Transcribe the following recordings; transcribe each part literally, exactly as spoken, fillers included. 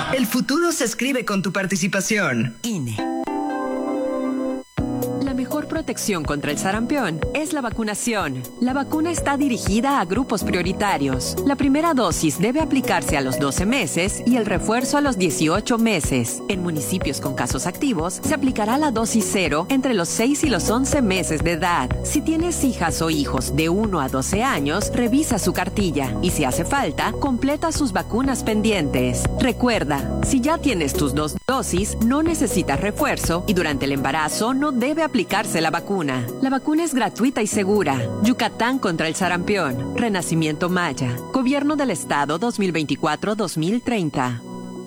El futuro se escribe con tu participación. I N E. La mejor protección contra el sarampión es la vacunación. La vacuna está dirigida a grupos prioritarios. La primera dosis debe aplicarse a los doce meses y el refuerzo a los dieciocho meses. En municipios con casos activos, se aplicará la dosis cero entre los seis y los once meses de edad. Si tienes hijas o hijos de uno a doce años, revisa su cartilla y si hace falta, completa sus vacunas pendientes. Recuerda, si ya tienes tus dos dosis, no necesitas refuerzo y durante el embarazo no debe aplicarse la vacuna. La vacuna es gratuita y segura. Yucatán contra el sarampión. Renacimiento Maya. Gobierno del Estado dos mil veinticuatro a dos mil treinta.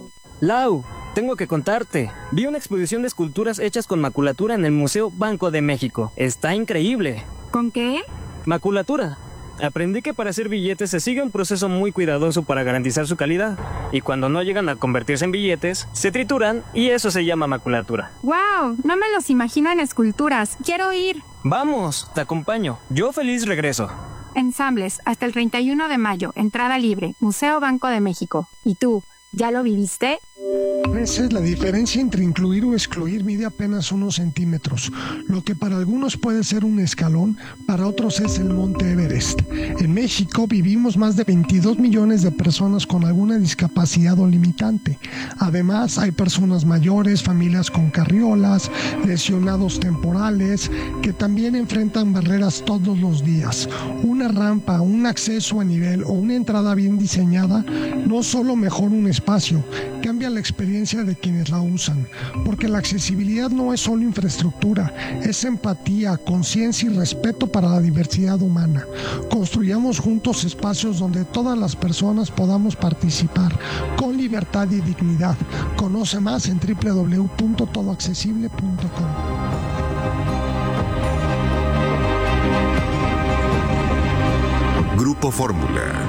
Lau, tengo que contarte. Vi una exposición de esculturas hechas con maculatura en el Museo Banco de México. Está increíble. ¿Con qué? Maculatura. Aprendí que para hacer billetes se sigue un proceso muy cuidadoso para garantizar su calidad. Y cuando no llegan a convertirse en billetes, se trituran y eso se llama maculatura. ¡Wow! No me los imagino en esculturas. ¡Quiero ir! Vamos, te acompaño. Yo feliz regreso. Ensambles, hasta el treinta y uno de mayo. Entrada libre. Museo Banco de México. ¿Y tú? ¿Ya lo viviste? A veces la diferencia entre incluir o excluir mide apenas unos centímetros. Lo que para algunos puede ser un escalón, para otros es el Monte Everest. En México vivimos más de veintidós millones de personas con alguna discapacidad o limitante. Además, hay personas mayores, familias con carriolas, lesionados temporales, que también enfrentan barreras todos los días. Una rampa, un acceso a nivel o una entrada bien diseñada no solo mejora un espacio, cambia la experiencia de quienes la usan, porque la accesibilidad no es solo infraestructura, es empatía, conciencia y respeto para la diversidad humana. Construyamos juntos espacios donde todas las personas podamos participar con libertad y dignidad. Conoce más en doble u doble u doble u punto todo accesible punto com. Grupo Fórmula.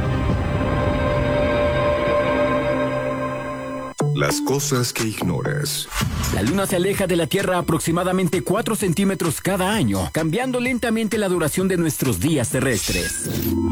Las cosas que ignoras. La Luna se aleja de la Tierra aproximadamente cuatro centímetros cada año, cambiando lentamente la duración de nuestros días terrestres.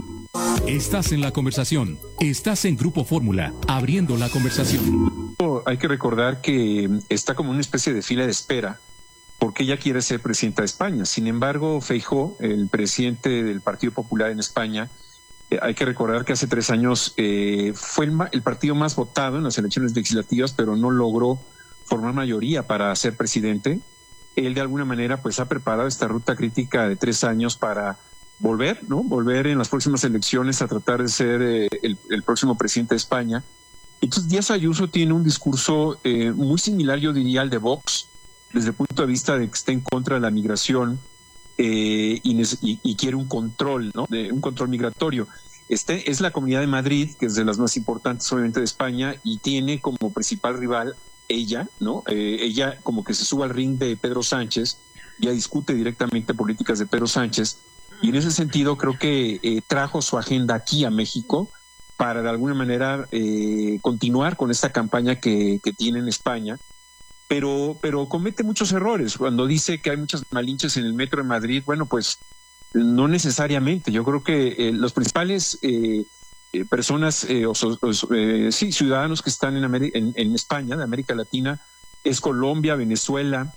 Estás en la conversación. Estás en Grupo Fórmula, abriendo la conversación. Hay que recordar que está como una especie de fila de espera, porque ella quiere ser presidenta de España. Sin embargo, Feijóo, el presidente del Partido Popular en España, hay que recordar que hace tres años eh, fue el, el partido más votado en las elecciones legislativas, pero no logró formar mayoría para ser presidente. Él de alguna manera pues ha preparado esta ruta crítica de tres años para volver, ¿no? Volver en las próximas elecciones a tratar de ser eh, el, el próximo presidente de España. Entonces Díaz Ayuso tiene un discurso eh, muy similar, yo diría, al de Vox, desde el punto de vista de que está en contra de la migración, Eh, y, y, y quiere un control, ¿no? De, un control migratorio. Este es la Comunidad de Madrid, que es de las más importantes obviamente de España, y tiene como principal rival ella, ¿no? Eh, ella como que se sube al ring de Pedro Sánchez, ya discute directamente políticas de Pedro Sánchez, y en ese sentido creo que eh, trajo su agenda aquí a México para de alguna manera eh, continuar con esta campaña que, que tiene en España. Pero, pero comete muchos errores. Cuando dice que hay muchas malinches en el metro de Madrid, bueno, pues no necesariamente. Yo creo que eh, los principales eh, eh, personas, eh, o, o, eh, sí, ciudadanos que están en, Ameri- en, en España, de América Latina, es Colombia, Venezuela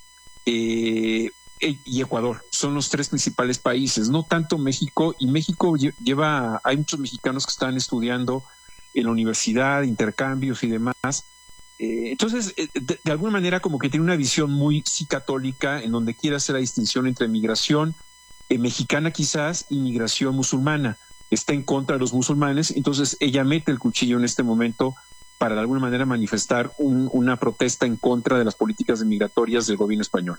eh, y Ecuador. Son los tres principales países, no tanto México. Y México lleva, hay muchos mexicanos que están estudiando en la universidad, intercambios y demás. Eh, entonces, eh, de, de alguna manera como que tiene una visión muy sí católica, en donde quiere hacer la distinción entre migración eh, mexicana quizás y migración musulmana. Está en contra de los musulmanes, entonces ella mete el cuchillo en este momento para de alguna manera manifestar un, una protesta en contra de las políticas migratorias del gobierno español.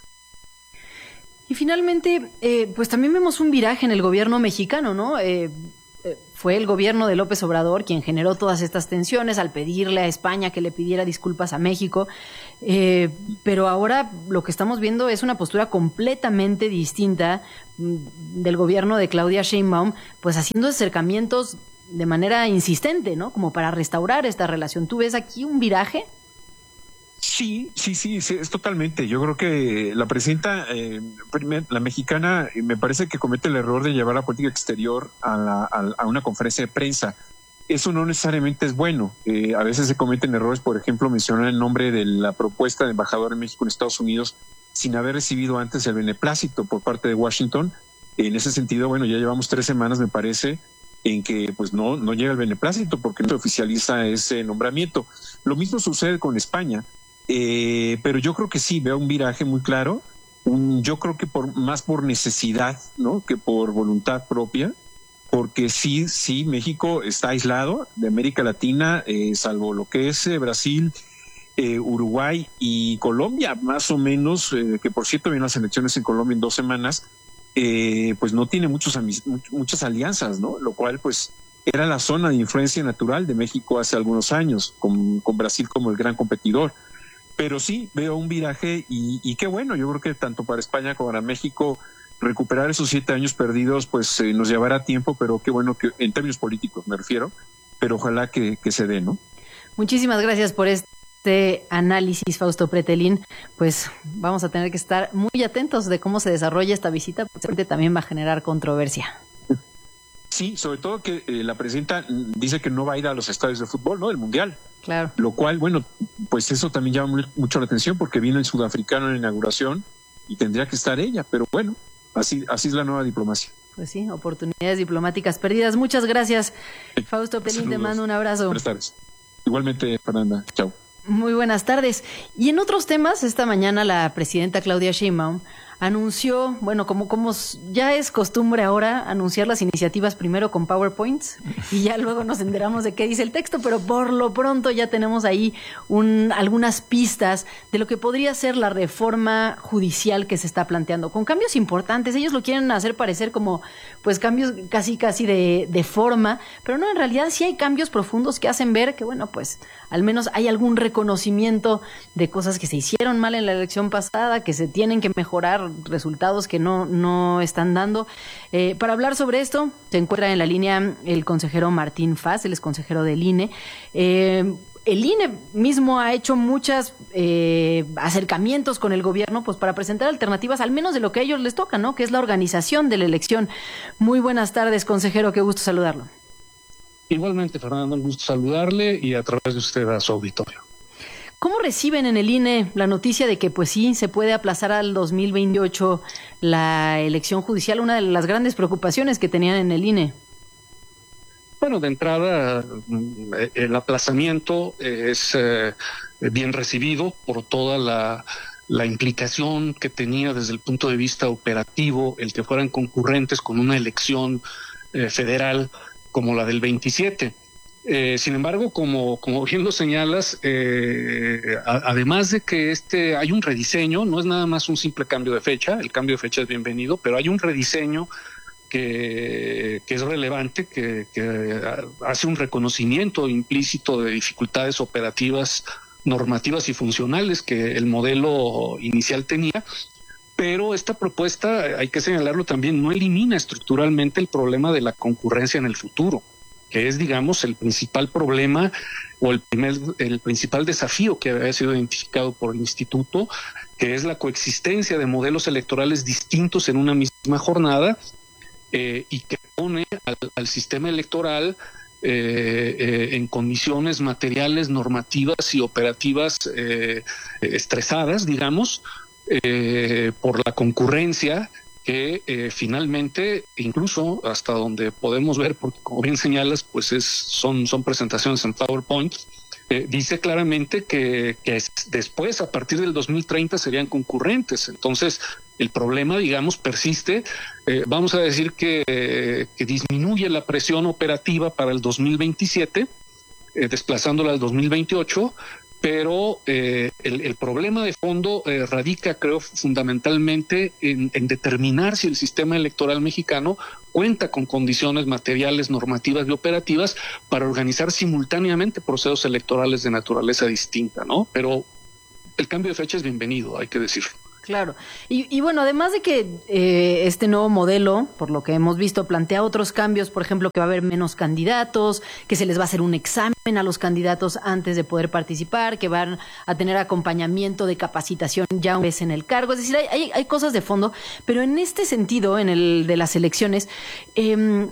Y finalmente, eh, pues también vemos un viraje en el gobierno mexicano, ¿no? Eh, Fue el gobierno de López Obrador quien generó todas estas tensiones al pedirle a España que le pidiera disculpas a México, eh, pero ahora lo que estamos viendo es una postura completamente distinta del gobierno de Claudia Sheinbaum, pues haciendo acercamientos de manera insistente, ¿no? Como para restaurar esta relación. ¿Tú ves aquí un viraje? Sí, sí, sí, sí, es totalmente. Yo creo que la presidenta, eh, la mexicana, me parece que comete el error de llevar la política exterior a, la, a, a una conferencia de prensa. eso no necesariamente es bueno. Eh, a veces se cometen errores, por ejemplo, mencionar el nombre de la propuesta de embajador de México en Estados Unidos sin haber recibido antes el beneplácito por parte de Washington. En ese sentido, bueno, ya llevamos tres semanas, me parece, en que pues no, no llega el beneplácito porque no se oficializa ese nombramiento. Lo mismo sucede con España, eh, pero yo creo que sí, veo un viraje muy claro, un, yo creo que por más por necesidad, ¿no?, que por voluntad propia, porque sí, sí, México está aislado de América Latina, eh, salvo lo que es eh, Brasil, eh, Uruguay y Colombia, más o menos, eh, que por cierto vienen las elecciones en Colombia en dos semanas, eh, pues no tiene muchos muchas alianzas, ¿no? Lo cual pues era la zona de influencia natural de México hace algunos años, con, con Brasil como el gran competidor. Pero sí, veo un viraje y, y qué bueno, yo creo que tanto para España como para México recuperar esos siete años perdidos pues eh, nos llevará tiempo, pero qué bueno que en términos políticos me refiero, pero ojalá que, que se dé, ¿no? Muchísimas gracias por este análisis, Fausto Pretelín. Pues vamos a tener que estar muy atentos de cómo se desarrolla esta visita, porque también va a generar controversia. Sí, sobre todo que eh, la presidenta dice que no va a ir a los estadios de fútbol, ¿no?, del Mundial. Claro. Lo cual, bueno, pues eso también llama muy, mucho la atención porque viene el sudafricano en la inauguración y tendría que estar ella, pero bueno, así, así es la nueva diplomacia. Pues sí, oportunidades diplomáticas perdidas. Muchas gracias, Fausto Pretelín, te mando un abrazo. Buenas tardes. Igualmente, Fernanda. Chao. Muy buenas tardes. Y en otros temas, esta mañana la presidenta Claudia Sheinbaum anunció, bueno, como, como ya es costumbre ahora, anunciar las iniciativas primero con PowerPoints y ya luego nos enteramos de qué dice el texto, pero por lo pronto ya tenemos ahí un, algunas pistas de lo que podría ser la reforma judicial que se está planteando, con cambios importantes. Ellos lo quieren hacer parecer como, pues, cambios casi, casi de, de forma, pero no, en realidad sí hay cambios profundos que hacen ver que, bueno, pues, al menos hay algún reconocimiento de cosas que se hicieron mal en la elección pasada, que se tienen que mejorar, resultados que no, no están dando. Eh, para hablar sobre esto, se encuentra en la línea el consejero Martín Faz, él es consejero del I N E. Eh, el I N E mismo ha hecho muchos eh, acercamientos con el gobierno, pues para presentar alternativas, al menos de lo que a ellos les toca, ¿no?, que es la organización de la elección. Muy buenas tardes, consejero, qué gusto saludarlo. Igualmente, Fernando, un gusto saludarle y a través de usted a su auditorio. ¿Cómo reciben en el I N E la noticia de que pues sí se puede aplazar al dos mil veintiocho la elección judicial? Una de las grandes preocupaciones que tenían en el I N E. Bueno, de entrada, el aplazamiento es eh, bien recibido por toda la, la implicación que tenía desde el punto de vista operativo el que fueran concurrentes con una elección eh, federal como la del veintisiete. Eh, sin embargo, como, como bien lo señalas, eh, a, además de que este hay un rediseño, no es nada más un simple cambio de fecha, el cambio de fecha es bienvenido, pero hay un rediseño que, que es relevante, que, que hace un reconocimiento implícito de dificultades operativas, normativas y funcionales que el modelo inicial tenía. Pero esta propuesta, hay que señalarlo también, no elimina estructuralmente el problema de la concurrencia en el futuro, que es, digamos, el principal problema o el primer, el principal desafío que había sido identificado por el Instituto, que es la coexistencia de modelos electorales distintos en una misma jornada eh, y que pone al, al sistema electoral eh, eh, en condiciones materiales, normativas y operativas eh, estresadas, digamos, eh, por la concurrencia que eh, finalmente, incluso hasta donde podemos ver, porque como bien señalas, pues es, son, son presentaciones en PowerPoint, eh, dice claramente que, que es, después, a partir del dos mil treinta, serían concurrentes. Entonces, el problema, digamos, persiste. Eh, vamos a decir que, eh, que disminuye la presión operativa para el dos mil veintisiete, eh, desplazándola al dos mil veintiocho, pero eh, el, el problema de fondo eh, radica, creo, fundamentalmente en, en determinar si el sistema electoral mexicano cuenta con condiciones materiales, normativas y operativas para organizar simultáneamente procesos electorales de naturaleza distinta, ¿no? Pero el cambio de fecha es bienvenido, hay que decirlo. Claro. Y, y bueno, además de que eh, este nuevo modelo, por lo que hemos visto, plantea otros cambios, por ejemplo, que va a haber menos candidatos, que se les va a hacer un examen a los candidatos antes de poder participar, que van a tener acompañamiento de capacitación ya una vez en el cargo. Es decir, hay, hay, hay cosas de fondo, pero en este sentido, en el de las elecciones, eh,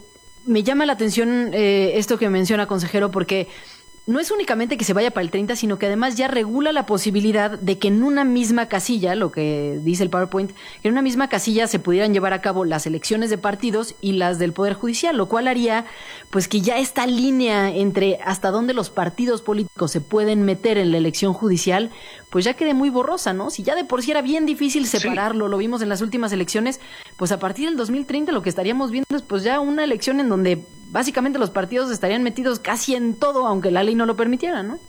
me llama la atención eh, esto que menciona, consejero, porque no es únicamente que se vaya para el treinta, sino que además ya regula la posibilidad de que en una misma casilla, lo que dice el PowerPoint, que en una misma casilla se pudieran llevar a cabo las elecciones de partidos y las del Poder Judicial, lo cual haría pues que ya esta línea entre hasta dónde los partidos políticos se pueden meter en la elección judicial, pues ya quede muy borrosa, ¿no? Si ya de por sí era bien difícil separarlo, sí. Lo vimos en las últimas elecciones, pues a partir del dos mil treinta lo que estaríamos viendo es pues ya una elección en donde básicamente los partidos estarían metidos casi en todo, aunque la ley no lo permitiera, ¿no?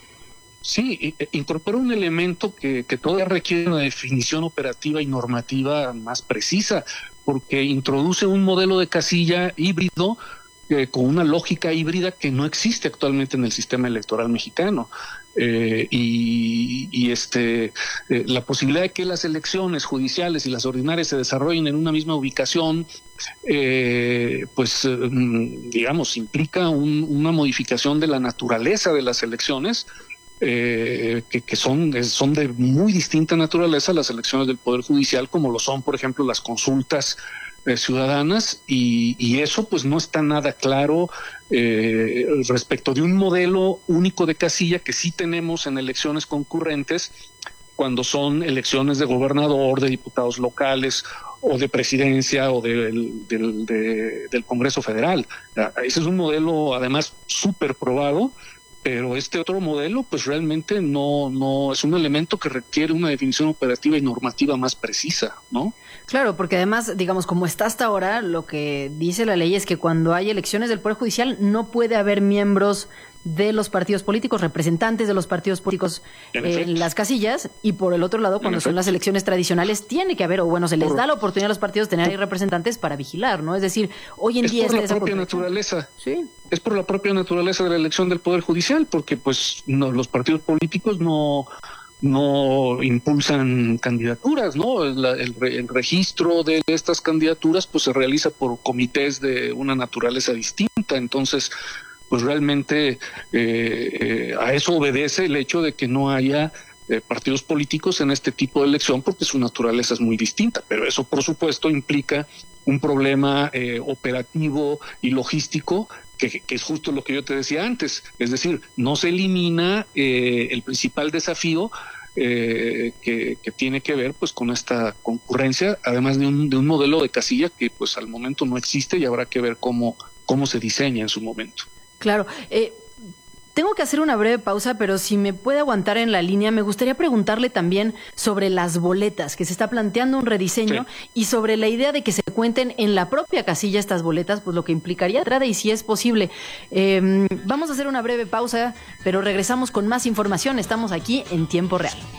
Sí, incorpora un elemento que, que todavía requiere una definición operativa y normativa más precisa, porque introduce un modelo de casilla híbrido eh, con una lógica híbrida que no existe actualmente en el sistema electoral mexicano. Eh, y, y este eh, la posibilidad de que las elecciones judiciales y las ordinarias se desarrollen en una misma ubicación, eh, pues eh, digamos, implica un, una modificación de la naturaleza de las elecciones, eh, que, que son, son de muy distinta naturaleza las elecciones del Poder Judicial, como lo son, por ejemplo, las consultas eh, ciudadanas, y, y eso pues no está nada claro eh, respecto de un modelo único de casilla que sí tenemos en elecciones concurrentes, cuando son elecciones de gobernador, de diputados locales o de presidencia o del, del, de, del Congreso Federal. Ese es un modelo además súper probado, pero este otro modelo pues realmente no, no es un elemento que requiere una definición operativa y normativa más precisa, ¿no? Claro, porque además, digamos, como está hasta ahora, lo que dice la ley es que cuando hay elecciones del Poder Judicial no puede haber miembros de los partidos políticos, representantes de los partidos políticos en, eh, en las casillas, y por el otro lado, cuando son las elecciones tradicionales, tiene que haber, o bueno, se les por, da la oportunidad a los partidos de tener ahí representantes para vigilar, ¿no? Es decir, hoy en es día... Es por la propia naturaleza. Sí. Es por la propia naturaleza de la elección del Poder Judicial, porque pues no, los partidos políticos no... no impulsan candidaturas, ¿no? La, el, el registro de estas candidaturas pues se realiza por comités de una naturaleza distinta, entonces pues realmente eh, eh, a eso obedece el hecho de que no haya eh, partidos políticos en este tipo de elección, porque su naturaleza es muy distinta, pero eso por supuesto implica un problema eh, operativo y logístico Que, que es justo lo que yo te decía antes, es decir, no se elimina eh, el principal desafío eh, que, que tiene que ver pues con esta concurrencia, además de un, de un modelo de casilla que pues al momento no existe y habrá que ver cómo, cómo se diseña en su momento. Claro, eh, tengo que hacer una breve pausa, pero si me puede aguantar en la línea, me gustaría preguntarle también sobre las boletas, que se está planteando un rediseño, sí. Y sobre la idea de que se cuenten en la propia casilla estas boletas, pues lo que implicaría entrada y si es posible. Eh, vamos a hacer una breve pausa, pero regresamos con más información. Estamos aquí en tiempo real.